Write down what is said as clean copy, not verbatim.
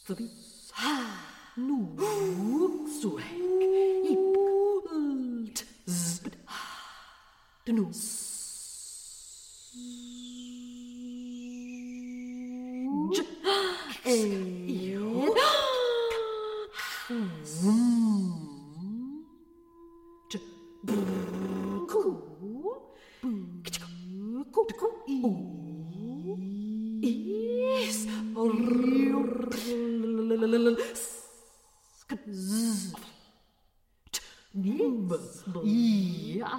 Sabi. Nu. Suek. Ip. Lt. Zbd. Nu. J. Ed. J. Ku. Ku. Is. Nim. Ja.